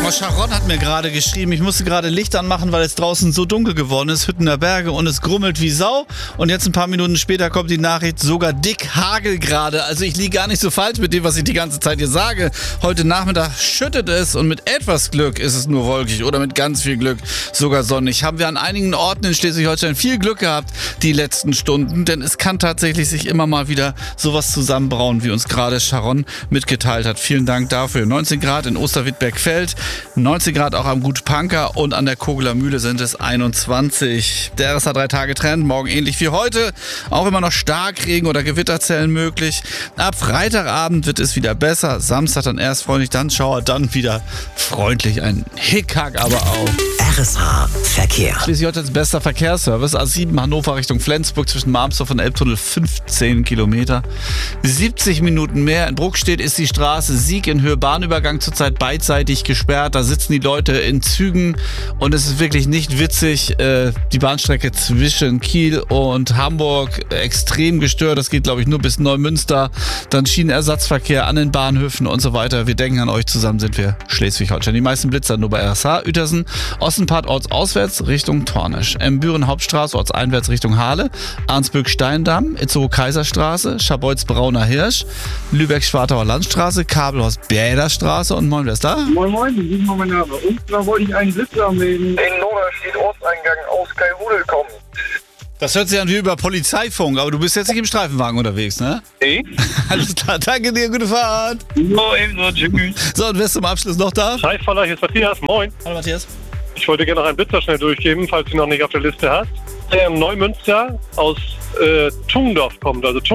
Frau Sharon hat mir gerade geschrieben, ich musste gerade Licht anmachen, weil es draußen so dunkel geworden ist, Hüttener Berge, und es grummelt wie Sau. Und jetzt ein paar Minuten später kommt die Nachricht, sogar dick Hagel gerade. Also ich liege gar nicht so falsch mit dem, was ich die ganze Zeit hier sage. Heute Nachmittag schüttet es und mit etwas Glück ist es nur wolkig oder mit ganz viel Glück sogar sonnig. Haben wir an einigen Orten in Schleswig-Holstein viel Glück gehabt die letzten Stunden, denn es kann tatsächlich sich immer mal wieder sowas zusammenbrauen, wie uns gerade Sharon mitgeteilt hat. Vielen Dank dafür. 19 Grad in Osterwittberg-Feld, 19 Grad auch am Gut Panker und an der Kogeler Mühle sind es 21. Der RSA 3-Tage-Trend, morgen ähnlich wie heute. Auch immer noch Starkregen oder Gewitterzellen möglich. Ab Freitagabend wird es wieder besser. Samstag dann erst freundlich, dann Schauer, dann wieder freundlich. Ein Hickhack aber auch. RSA Verkehr. Schleswig-Holsteins bester Verkehrsservice. A7 Hannover Richtung Flensburg zwischen Marmsdorf und Elbtunnel 15 Kilometer. 70 Minuten mehr. In Bruckstedt ist die Straße Sieg in Höhe Bahnübergang zurzeit beidseitig gesperrt. Da sitzen die Leute in Zügen und es ist wirklich nicht witzig. Die Bahnstrecke zwischen Kiel und Hamburg extrem gestört. Das geht, glaube ich, nur bis Neumünster. Dann Schienenersatzverkehr an den Bahnhöfen und so weiter. Wir denken an euch, zusammen sind wir Schleswig-Holstein. Die meisten Blitzer nur bei RSH. Uetersen, Ossenpart ortsauswärts Richtung Tornisch. Büren Hauptstraße ortseinwärts Richtung Halle. Arnsböck-Steindamm, Itzehoe-Kaiserstraße, Scharbeutz-Brauner Hirsch, Lübeck-Schwartauer Landstraße, Kabelhorst-Bäderstraße und moin, wer ist da? Moin Moin, das ist mein Name. Und da wollte ich einen Blitzer melden. In Norderstedt Osteingang aus Kairudel kommen. Das hört sich an wie über Polizeifunk, aber du bist jetzt nicht im Streifenwagen unterwegs, ne? Nee. Alles klar, danke dir, gute Fahrt. So, ebenso, tschüss. So, und wer ist zum Abschluss noch da? Hi, hier ist Matthias. Moin. Hallo Matthias. Ich wollte gerne noch einen Blitzer schnell durchgeben, falls du noch nicht auf der Liste hast. Der in Neumünster aus Tungdorf kommt, also